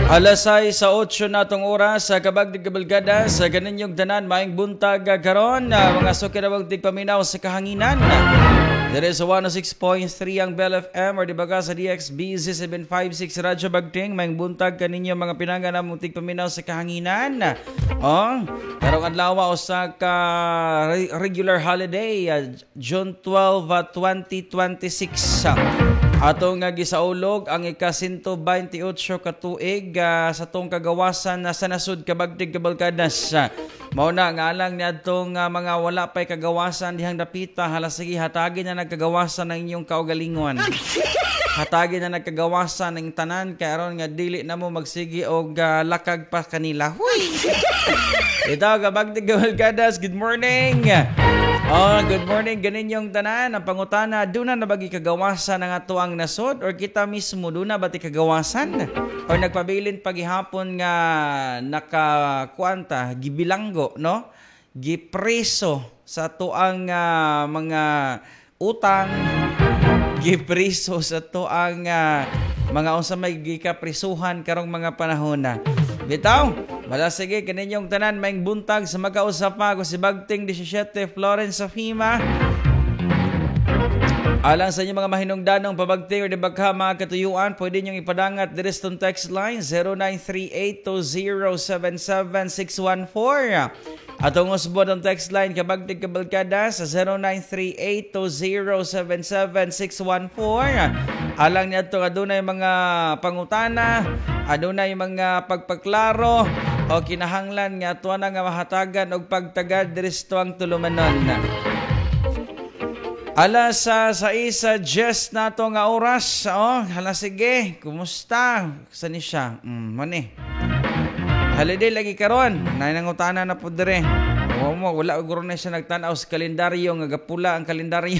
Alasay sa 8 na itong oras sa kabagdig kabalgada sa kaninyong tanan maing buntag karon mga sukinawag tigpaminaw sa kahanginan. There is 106.3 ang Bell FM or di baga sa DXBZ 756 Radyo Bagting maing buntag kaninyo mga pinangga na mong tigpaminaw sa kahanginan. Karong adlaw sa ka regular holiday June 12, 2026. Atong gisaulog ang ika-128 katuig sa tong kagawasan sa nasud kabagdig kabalkadas. Mao na nga alang ni adtong mga wala pay kagawasan dihang dapita halasigi hatagin na nagkagawasan ng inyong kaugalingon. Hatagin na nagkagawasan ng tanan kay aron nga dili na mo magsigi og lakag pa kanila. Huy. Ito kabagdig kabalkadas, good morning. Good morning ganin yung tanan ang pangutana duna na bagi kagawasan ng ato ang nasod or kita mismo duna bati kagawasan or nagpabilin pagihapon nga nakakuanta gibilanggo no gipreso sa ato ang mga utang gipreso sa ato ang mga unsa may gikaprisuhan karong mga panahon na bitaw. Wala sige, kaninyong tanan maing buntag sa magkausap ako si Bagting 17 Florence Safima. Alang sa inyo mga mahinungdanong pabagting o dibagha mga katuyuan, pwede nyong ipadangat direct text line 0938-2077614. Atong usbod ang text line kabagting kabalkada sa 0938-2077614. Alang niya ito adunay mga pangutana, adunay mga pagpaklaro, o kinahanglan nga ato na nga mahatagan og pagtagad diristo ang tulumanon. Alas sa isa Jess nato nga oras. Hala sige, kumusta? Saan ni siya? Mani. Holiday lagi karon. Nanangutana na po dire. Wala uguro na siya nagtanaw sa kalendaryo nga gapula ang kalendaryo.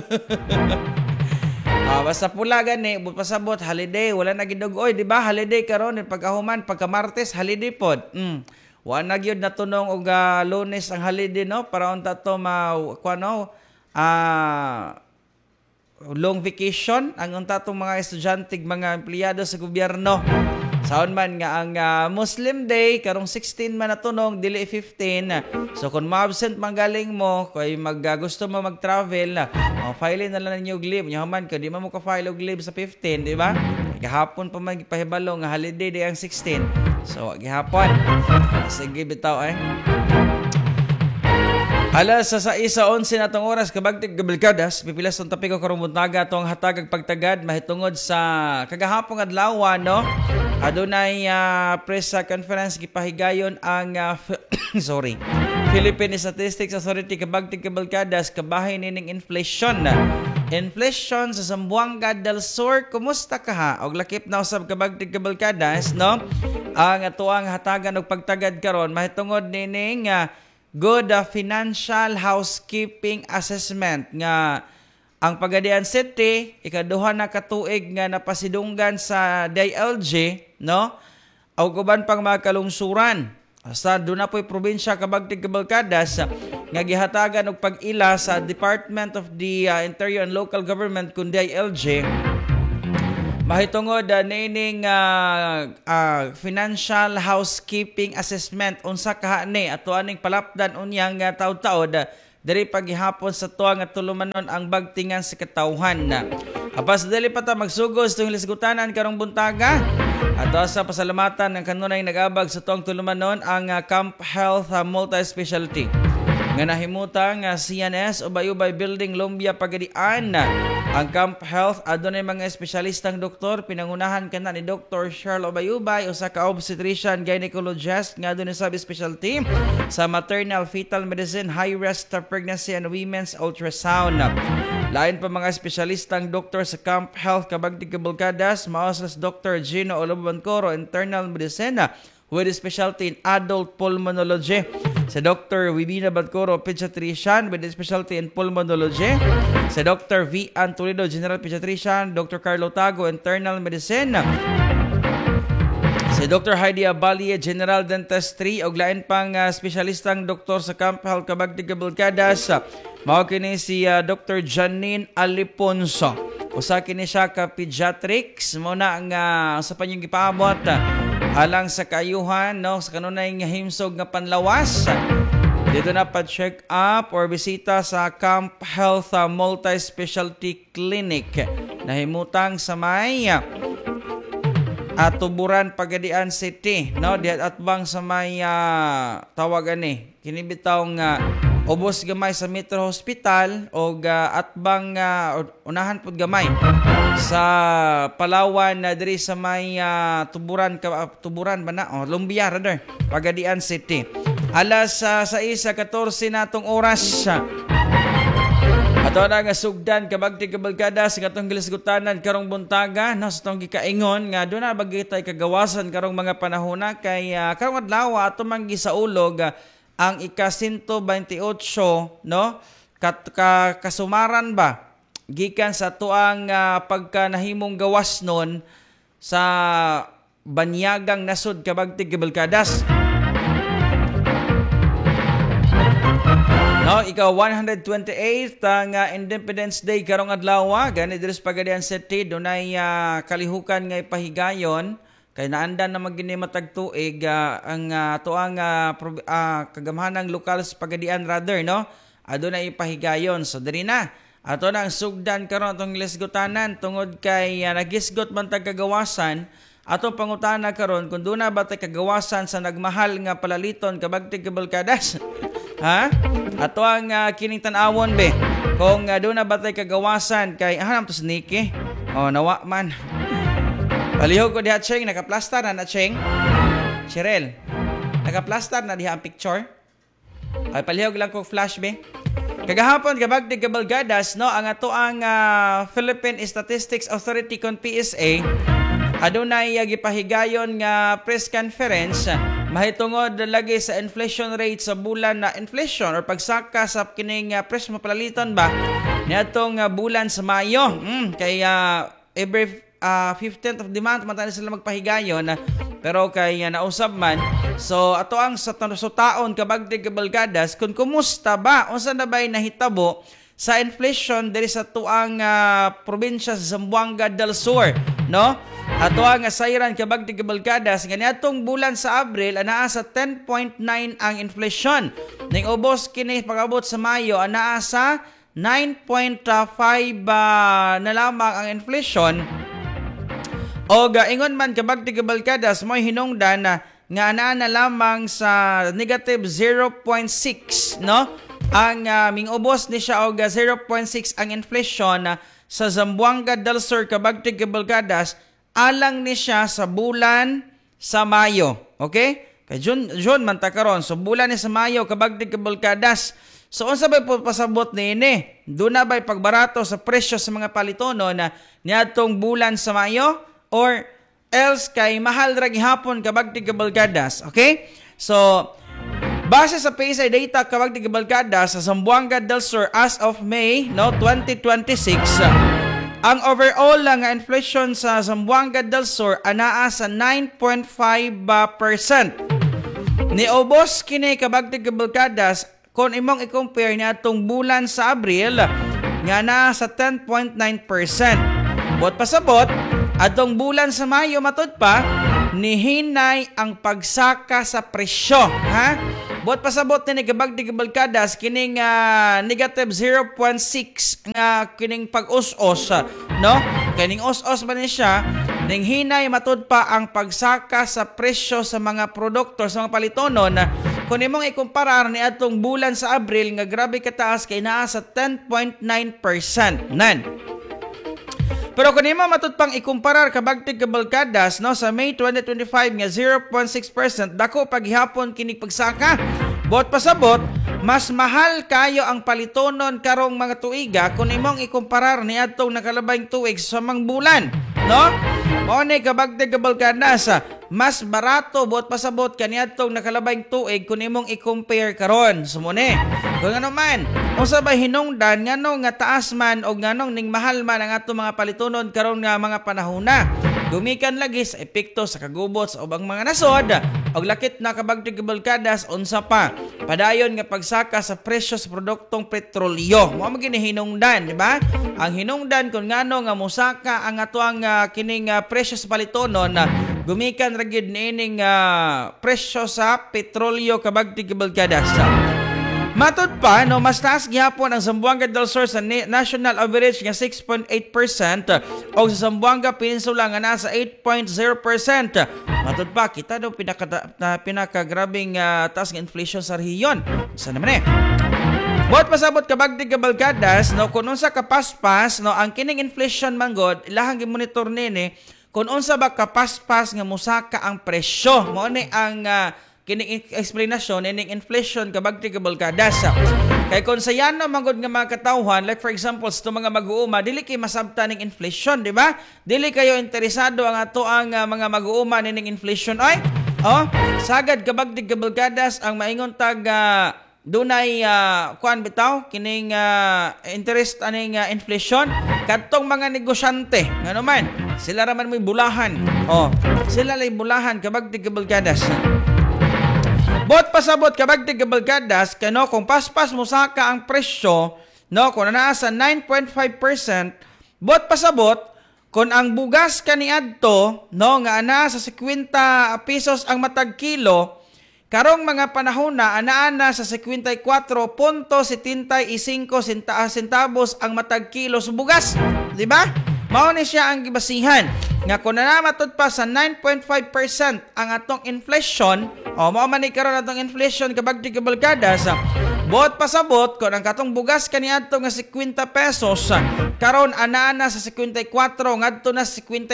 Basta pula gani, pasabot holiday, wala na gidugoy, di ba? Holiday karon pagkahuman, pagka Martes holiday pod. Wa na gyud natunong og Lunes ang holiday no para unta to long vacation ang unta tong mga estudyante, mga empleyado sa gobyerno. Saon man nga ang Muslim Day karong 16 man natunong dili 15. So kung ma-absent man galing mo kay gusto mo mag-travel, file na lang ninyo og leave. Nya man ka di mo ka file og leave sa 15, di ba? Gihapon pa man gipahibalo nga holiday day ang 16. So gihapon. Sige bitaw Alas sa 1:11 na itong oras kabagtig kabalkadas, pipilas ng tapik ko karong buntaga itong hatagag pagtagad mahitungod sa kagahapong adlaw no? Adunay press conference gipahigayon ang Philippine Statistics Authority kabagtig kabalkadas kabahin nining inflation. Inflation sa Zamboanga del Sur, kumusta ka ha? Og lakip na usab kabagtig kabalkadas no? Ang atuang hatagan og pagtagad karon mahitungod nining good financial housekeeping assessment nga ang Pagadian City ikaduha na katuig nga napasidunggan sa DILG no o guban pang mga kalungsuran sa duna po'y probinsya kabagtig kabalkadas nga gihatagan og pag-ila sa Department of the Interior and Local Government kun DILG mahitungod nining financial housekeeping assessment unsa kaha ni ato aning palapdan unyang taud-taud diri paghihapon sa tuwa nga tulumanon ang bagtingan sa katawhan. Apas dali pa ta magsugos tong lisgutanan karong buntaga. Ato sa pasalamatan ng kanunay nagabag sa tuwang tulumanon ang Camp Health Multi-Specialty nga nahimutang CNS Ubay-Ubay Building Lumbia Pagadian. Ang Camp Health adunay mga espesyalistang doktor pinangunahan kana ni Dr. Cheryl Ubay-Ubay usa ka obstetrician gynecologist nga adunay subspecialty sa maternal fetal medicine, high risk pregnancy and women's ultrasound. Lain pa mga espesyalistang doktor sa Camp Health kabagtig kabalkadas mao sa Dr. Gino Olobancoro internal medicine with specialty in adult pulmonology. Sa Dr. Wibina Badcoro, pediatrician with specialty in pulmonology. Sa Dr. V. Antolido, general pediatrician. Dr. Carlo Tago, internal medicine. Si Dr. Heidi Abalie, general dentistry. Og lain pang specialistang doktor sa Camp Health kabagtig kabalkadas. Mao kini si Dr. Janine Aliponso. Usa kini siya ka pediatrics mo na ang sa panyong gipaabot alang sa kaayuhan, no, sa kanunay nga himsog nga panlawas. Dito na pa-check up or bisita sa Camp Health Multi-Specialty Clinic na himutang sa may Tuburan, Pagadian City, no, dihat atbang sa may tawagan ni kinibitaw nga ubos gamay sa Metro Hospital o atbang unahan pud gamay sa Palawan na diri sa may Tuburan ba na Lumbia rather, Pagadian City. Alas 6:14 natong oras. Ato na nga sugdan kabagti kabalkada sa katong gilisgutanan karong buntaga, no, sa tong gikaingon nga doon na bagay kagawasan karong mga panahona kay karong adlaw ato man gisaulog ang ika-128, no, kasumaran ba gikan sa tuang pagkanahimong gawas nun sa banyagang nasud kabagti kabalkadas. No, ikaw 128 ang Independence Day karong adlaw gani diri sa Pagadian City dunay kalihukan nga ipahigayon kay naandan na magini matag tuig ang tuang kagamhanang lokal sa Pagadian rather, no, adunay ipahigayon. So diri na ato na ang sugdan karon atong lisgutanan tungod kay nagisgot man tag kagawasan. Ato pangutana karon kung doon na ba tay kagawasan sa nagmahal nga palaliton kabagti kabalkadas. Ha? Ato ang kining tan-awon be. Kung doon na ba tay kagawasan kay hanam to sniki. Nawa man. Palihog ko diha Cheng, nakaplastar na Cheng. Cheryl, nakaplastar na diha ang picture. Ay palihog lang ko flash be. Kagahapon kabagti kabalgadas, no, ang ato ang Philippine Statistics Authority kon PSA adunay gipahigayon nga press conference mahitungod lagi sa inflation rate sa bulan na inflation or pagsaka sa kining press mapalaliton ba niadtong bulan sa Mayo. Kaya every 15th of the month man sila magpahigayon pero kay nausab man. So ato ang sa taon kabagti kabalgadas kung kumusta ba unsa na bay nahitabo sa inflation diri sa tuang probinsya sa Zamboanga del Sur, no? Ato ang sayran kabagti kabalkadas nga niadtong bulan sa Abril anaa sa 10.9 ang inflation. Ning ubos kini pag-abot sa Mayo anaa sa 9.5 na lamang ang inflation. O ingon man kabagti kabalkadas mo'y hinungdan nga anaa na lamang sa negative 0.6, no? Ang mingubos ni siya og 0.6 ang inflation sa Zamboanga del Sur kabagti kabalkadas alang ni siya sa bulan sa Mayo. Okay? Kay June man ta karon. So bulan ni sa Mayo kabagti kabalkadas. So unsa bay pasabot niini? Doon na bay pagbarato sa presyo sa mga palitono na niadtong bulan sa Mayo or else kay mahal ra gihapon kabagti kabalkadas. Okay? So base sa PSA data kabagti kabalkadas sa Zamboanga del Sur as of May, no, 2026, ang overall nga inflation sa Zamboanga del Sur anaa sa 9.5%. Niubos kini kabagti kabalkadas kung imong i-compare ni atong bulan sa Abril nga naa sa 10.9%. Bot pasabot atong bulan sa Mayo matud pa nihinay ang pagsaka sa presyo, ha? Bot pasabot ni kabagti kabalkadas kining negative 0.6 nga kining pag-us-os, no? Kining us-os man ni siya ning hinay matud pa ang pagsaka sa presyo sa mga produkto sa mga palitonon kung imong ikumparar ni atong bulan sa Abril nga grabe kataas kay naa sa 10.9%. Nan. Pero kung imo matud pang ikumparar kabagti kabalkadas, no, sa May 2025 nga 0.6%, dako paghihapon kining pagsaka. Bot pasabot, mas mahal kayo ang palitonon karong mga tuiga kung imong ikumparar ni adtong nakalabayng tuig sa mga bulan, no? Mao ni kabagti kabalkadas, mas barato bot pasabot kaniadtong nakalabayng tuig kung imong i-compare karon. Sumuni. Kung ano man, unsa ba hinungdan ngano nga taas man o ngano ning mahal man ang atong mga palitonon karon nga mga panahona. gumikan lagi sa epekto sa kagubot sa ubang mga nasod og lakit na kabagti kabalkadas unsa pa padayon nga pagsaka sa presyo sa produktong petrolyo. Mao man gini hinungdan, di ba? Ang hinungdan kung ngano nga musaka ang atoang kining presyo sa palitonon gumikan ra gyud niining presyo sa petrolyo kabagti kabalkadas. Matod pa, no, mas taas gihapon ang Zamboanga del Sur sa national average nga 6.8% o sa Zamboanga Peninsula nga nasa 8.0%. Matod pa, kita daw pinakagrabing taas ng inflation sa rehiyon. Isa naman Buot pasabot kabagdi kabalkadas, no, kung unsa kapaspas, no, ang kining inflation manggod, ilahang gimonitor nini, kung unsa ba kapaspas nga musaka ang presyo. Mo ni ang kining explanation ining inflation kabagti kabalkadas. Kay kung sayano manggod nga mga katawhan, like for example sa mga mag-uuma, dili kay masabtan ning inflation, di ba? Dili kayo interesado ang ato ang mga mag-uuma ning inflation ay sagad kabagti kabalkadas ang maingon tag dunay kuan bitaw kining interest aning inflation kadtong mga negosyante ngano man sila ra man may bulahan sila lay bulahan kabagti kabalkadas. Bot pasabot kabagti kabalkadas kano kung paspas musaka ang presyo, no, kung naa sa 9.5%, bot pasabot kung ang bugas kaniadto, no, nga ana sa 50 pesos ang matag kilo, karong mga panahon na ana sa 54.75 centavos ang matag kilo sa bugas, di ba? Mao ni siya ang gibasihan nga kung nanamatod pa sa 9.5% ang atong inflation mao man ni karon atong inflation kabagti kabalkadas buot pasabot kung ang katong bugas kaniadto nga 50 pesos karon ana sa 54 ngadto na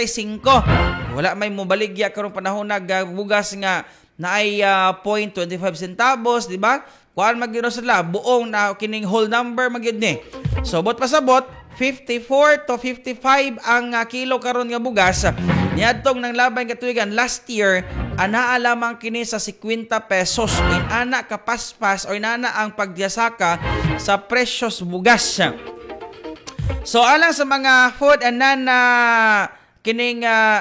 55 wala may mobaligya karong panahon bugas nga naay 0.25 centavos, di ba? Kuan magino sila buong na kining whole number magyud ni. So bot pasabot 54 to 55 ang kilo karon nga bugas. Niadtong nang labay katuigan last year, ana lamang kini sa 50 pesos. Inana kapaspas o inana ang pagdiyasaka sa presyos bugas. So alang sa mga food and kining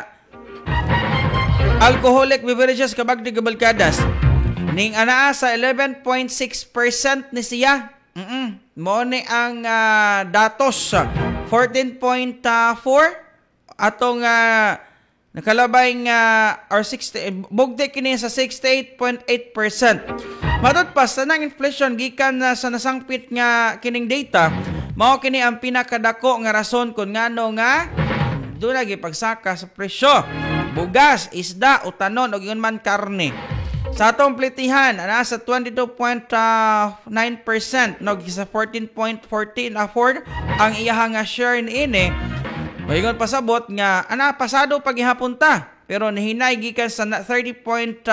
alcoholic beverages kabagdi kabalkadas ning anaa sa 11.6% ni siya. Mo ni ang datos 14.4 atong nakalabay or 60 bugti kini sa 68.8%. Matod pa sa nang inflation gikan sa nasangpit nga kining data mao kini ang pinakadako nga rason kun ngano nga dunay gipagsaka sa presyo bugas, isda, utanon, o yun man karne. Sa atong plitihan, nasa 22.9%, no, sa 14.14 ang iyahang share niini. Mayroon pasabot nga, pasado paghihapon ta, pero nahinay gikan sa 30.5%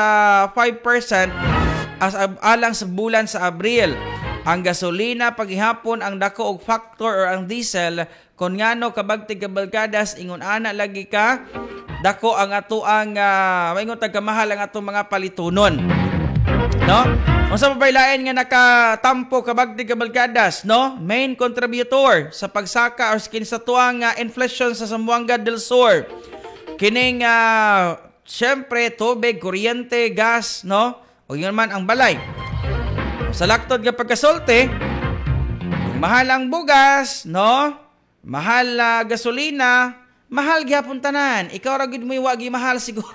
as alang sa bulan sa Abril. Ang gasolina paghihapon ang dako og factor or ang diesel kun ngano kabagti kabalkadas ingon ana lagi ka dako ang ato ang maingon tag kamahal ang ato mga palitunon, no? Unsa mabaylain nga nakatampo kabagti kabalkadas, no? Main contributor sa pagsaka or sa tuang inflation sa Zamboanga del Sur kining syempre tubig, kuryente, gas, no? O yun man ang balay. Sa laktod nga pagkasulti, mahal ang bugas, no? Mahal gasolina, mahal gyapon tanan. Ikaw ra gid mo iwagi mahal siguro.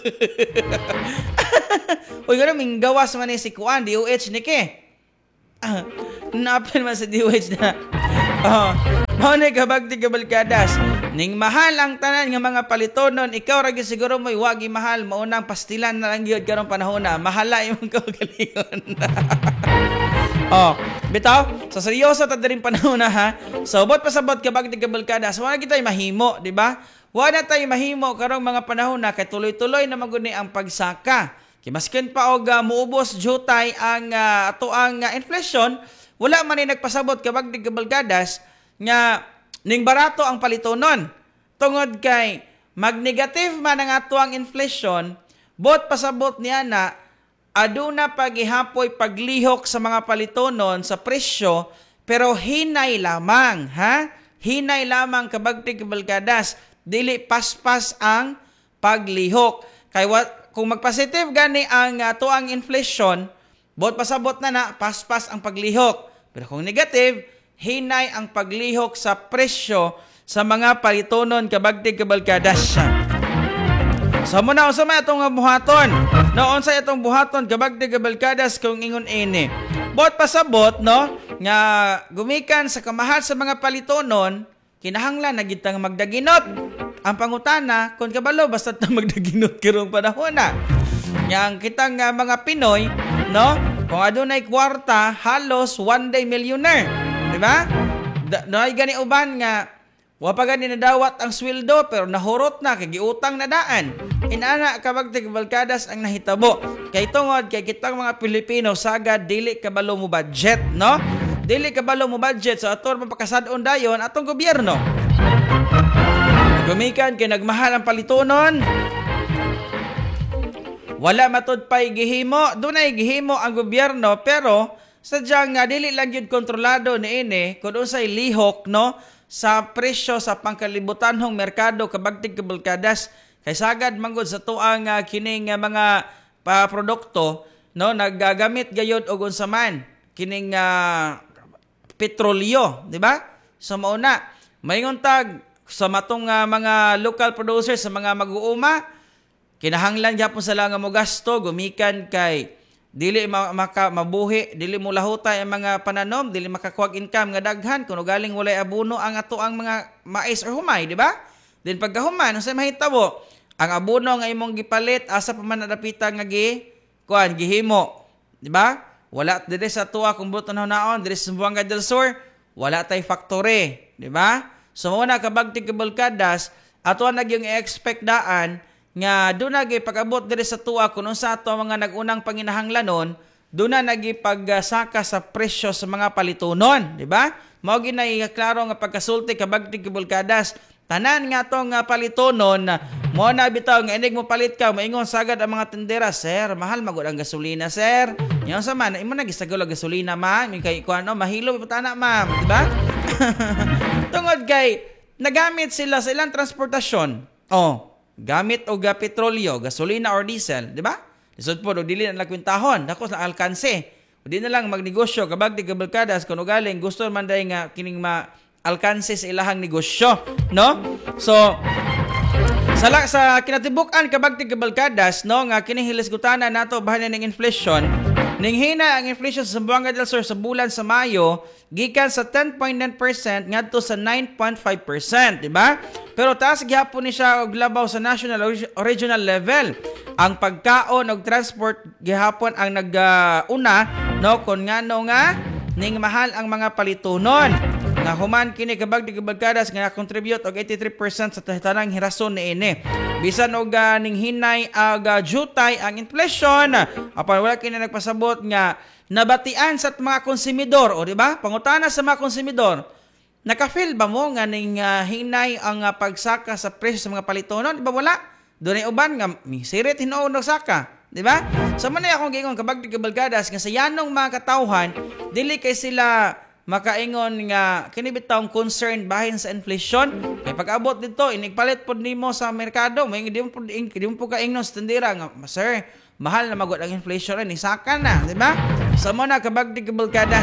Oy, gano ming gawas man ni si Kuan DOH ni ke. Napil man sa DOH na. Mao ni kabagti kabalkadas. Ning mahal ang tanan nga mga palitonon, ikaw ra gid siguro mo iwagi mahal, maunang pastilan na lang gyud karong panahon na. Mahala imong kaugalingon. Bitaw, sa seryoso ta din panahon na ha. So, bot pasabot kabagti kabalkadas, wala kita mahimo, di ba? Wala tayo mahimo karong mga panahon na kay tuloy-tuloy na maguni ang pagsaka. Kay maskin pa og muubos jutay ang ato ang inflation, wala man ni nagpasabot kabagti kabalkadas nga ning barato ang palitonon. Tungod kay mag-negative man ang ato ang inflation, bot pasabot niya na aduna paghihapoy paglihok sa mga palitonon sa presyo pero hinay lamang, ha? Hinay lamang kabagti kabalkadas. dili paspas ang paglihok. Kay kung magpositive gani ang tuang inflation, bot pasabot na paspas ang paglihok. Pero kung negative, hinay ang paglihok sa presyo sa mga palitonon kabagtig kabalkadas. So muna sa mga itong buhaton. Noon sa itong buhaton kabagtig kabalkadas kung ingon ini. Bot pasabot no nga gumikan sa kamahal sa mga palitonon, kinahanglan na gitang magdaginot. Ang pangutana kung kabalo basta magdaginot kirong panahon na. Yang kitang mga Pinoy, no? Kung adunay kwarta, halos one day millionaire. Di ba? Noy gani uban nga wa pa gani nadawat ang sweldo pero nahurot na kay giutang na daan. Inana kabagtig kabalkadas ang nahitabo. Kay tungod kay kitang mga Pilipino sagad dili kabalo mo budget, no? Dili kabalo mo budget sa ator mapakasadon dayon atong gobyerno. Gumikan kay nagmahal ang palitonon. Wala matud pay gihimo, dunay gihimo ang gobyerno pero sadyang dili lang yun kontrolado niini kun unsay lihok no sa presyo sa pangkalibutanhong merkado kabagtig kabalkadas kay sagad manggod sa tuang kining mga produkto no nagagamit gayud og unsa man kining petrolyo, di ba? So mauna mayngon tag sa matong mga local producers sa mga mag-uuma, kinahanglan gyapon sila nga mo gasto gumikan kay dili mabuhi, dili mo lahutay ang mga pananom, dili makakuha income nga daghan kuno galing walay abono ang ato ang mga mais or humay, di ba? Then pagkahuman, unsay mahitabo? Ang abono nga imong gipalit asa pa man nadapitan nga gihimo, di ba? Wala dire sa tuwa kung buton naon, dire sa Zamboanga del Sur, wala tay factory, di ba? So muna kabagtig kabalkadas, ato nagyong i-expect daan nga doon pag-abot diri sa tuwa kung sa ato mga nagunang panginahanglanon, doon na pagsaka sa presyo sa mga palitonon, di ba? Mao ginay klaro nga pagkasulti kabagtig kabalkadas, tanan nga tong palitonon mo na bitaw nga inig mo palit ka, maingon sagad ang mga tindera, sir, mahal magud ang gasolina, sir. Yan sa man, imo na gisagol ang gasolina, ma'am. Kay kuano, mahilo bitana, ma'am, di ba? Tungod kay nagamit sila sa ilang transportasyon. Gamit og petrolyo, gasolina or diesel, di ba? Lisod po, dili na lakwintahon, dako sa alkanse. Di na lang magnegosyo kabagtig kabalkadas kuno galing gusto man day nga kining alkanse sa ilahang negosyo, no? So sa kinatibuk-an kabagtig kabalkadas no nga kining hilisgutana nato bahin ning inflation, ning hina ang inflation sa Zamboanga del Sur sa bulan sa Mayo gikan sa 10.9% ngadto sa 9.5%, di ba? Pero taas gyapon ni siya og labaw sa national o regional level. Ang pagkaon og transport gihapon ang nag-una no kon ngano nga ning mahal ang mga palitonon. Nga human kini kabagtig kabalkadas nga contribute og 83% sa tanang hirason niini. Bisan og ning hinay ag jutay ang inflation, apan wala kini nagpasabot nga nabatian sa mga konsumidor, o di ba? Pangutana sa mga konsumidor, naka-feel ba mo nga ning hinay ang pagsaka sa presyo sa mga palitonon? Di ba wala? Doon ay uban nga sirit hinuon nagsaka, di ba? Sa man akong giingon kabagtig kabalkadas nga sa yanong mga katawhan, dili kay sila makaingon nga kini bitawng concern bahin sa inflation. Kay pag-abot dito inigpalit pod nimo sa merkado, may di mo po kaingnon sa tindera nga, sir, mahal na magod ang inflation ni saka na, di ba? Sa mo na kabagtig kabalkadas.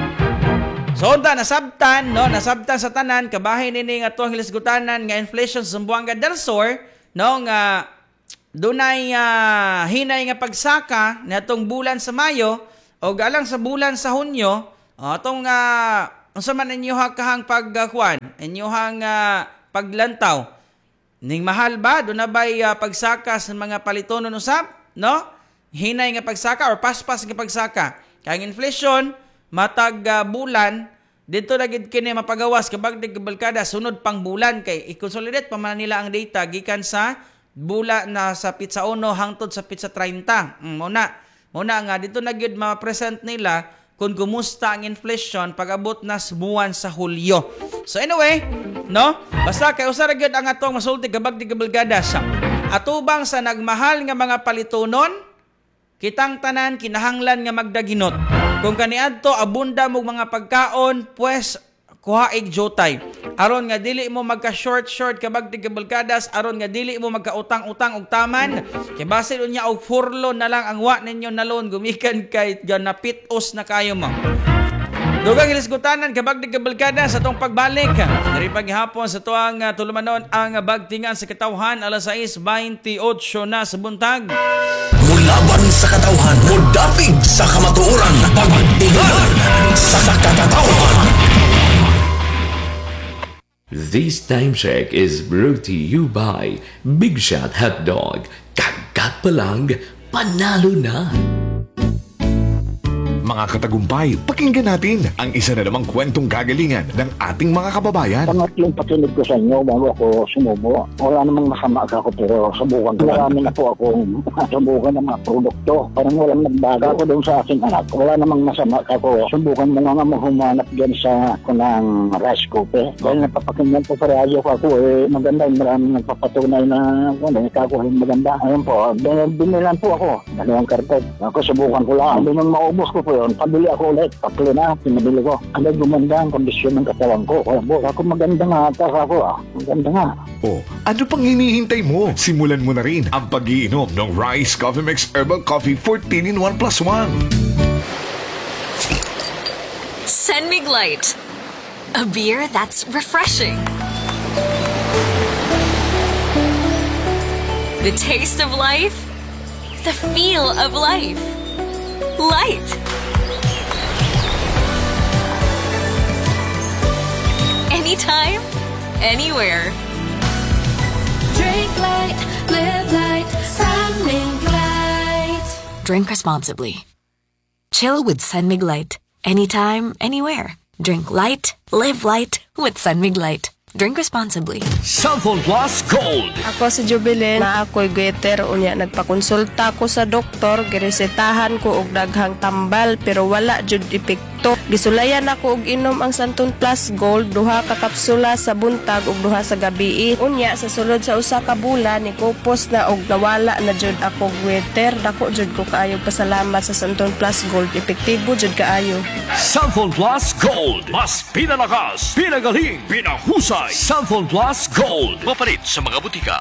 So unta nasabtan sa tanan kabahin nini nga tuang hilisgutanan nga inflation sa Zamboanga del Sur no nga dunay hinay nga pagsaka niadtong bulan sa Mayo o galang sa bulan sa Hunyo. Atong unsa man inyohang kahang pagkuan, inyohang paglantaw. Ning mahal ba do na bay pagsaka sa mga palitonon usab, no? Hinay nga pagsaka or paspas nga pagsaka. Kay ang inflation matag bulan dito na gid kini mapagawas kabagtig kabalkada sunod pang bulan kay i-consolidate pa man nila ang data gikan sa bula na sa pitsa 1 hangtod sa pitsa 30. Muna nga dito na gid ma-present nila kung kumusta ang inflation pag-abot na buwan sa Hulyo. So anyway, no? Basta kay usa ra gyud ang atong masulti kabagtig kabalkada sa atubang sa nagmahal nga mga palitonon, kitang tanan kinahanglan nga magdaginot. Kung kaniadto abunda mo mga pagkaon, pues kuhaig jotay. Aron nga dili mo magka-short kabag tigabulkadas, aron nga dili mo magka-utang-utang og taman. Kay basin unya og furlo na lang ang wa ninyo na loan gumikan kay ganapitos na kayo mo. Dugang ilisgutanan kabag tigabulkadas sa tong pagbalik. Dari paghapon sa tuang tulumanon ang bagtingan sa katawhan alas 6:28 na sa buntag. Mulaban sa katawhan, mudapig sa kamatuoran, pagtingan sa katawhan. This time check is brought to you by Big Shot Hot Dog. Kagat pa lang, panalo na! Mga katagumpay, pakinggan natin ang isa na namang kwentong kagalingan ng ating mga kababayan. Pangatlong pakinig ko sa inyo bago ako sumubo. Wala namang masama ako pero subukan ko. Marami na po akong subukan ng mga produkto. Parang walang nagbago ako doon sa aking anak. Wala namang masama ako. Subukan mo nga humanap dyan sa kunang rice cooker. Dahil napapakinggan po sa radyo ko ako maganda. Maraming nagpapatunay na ako maganda. Ayun po, binilan po ako. Dalawang kartod. Ako subukan ko lang. Doon nang maubos ko po yun, pabili ako ulit. Tatlo na, pinabili ko. Ano gumanda ang kondisyon ng katawan ko. Kaya boss, ako maganda nga ata ako Maganda nga. O, ano pang hinihintay mo? Simulan mo na rin ang pag-iinom ng Rice Coffee Mix Herbal Coffee 14 in 1 plus 1. Senmig Light. A beer that's refreshing. The taste of life. The feel of life. Light. Anytime, anywhere. Drink light, live light, Senmig Light. Drink responsibly. Chill with Senmig Light. Anytime, anywhere. Drink light, live light with Senmig Light. Drink responsibly. Cellphone Plus Gold. Ako si Jubilin, na ako'y goiter unya nagpakonsulta ko sa doktor, giresetahan ko og daghang tambal pero wala jud epekto. Gisulayan ako og inom ang Santon Plus Gold, duha ka kapsula sa buntag ug duha sa gabii. Unya sa sulod sa usa ka bulan ni kupos na og nawala na jud ako goiter. Dako jud ko kaayo pasalamat sa Santon Plus Gold, epektibo jud kaayo. Cellphone Plus Gold. Mas pinalakas, pinagaling, pinahusay. Cellphone Plus Gold. Mapalit sa mga butika.